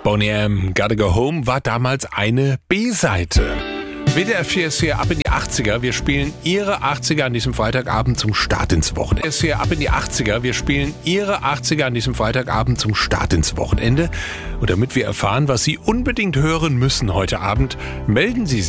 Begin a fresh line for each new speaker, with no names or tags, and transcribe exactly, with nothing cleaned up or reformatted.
Boney M. Gotta Go Home war damals eine B-Seite. W D R vier ist hier ab in die achtziger. Wir spielen Ihre achtziger an diesem Freitagabend zum Start ins Wochenende. Ist hier ab in die achtziger. Wir spielen Ihre achtziger an diesem Freitagabend zum Start ins Wochenende. Und damit wir erfahren, was Sie unbedingt hören müssen heute Abend, melden Sie sich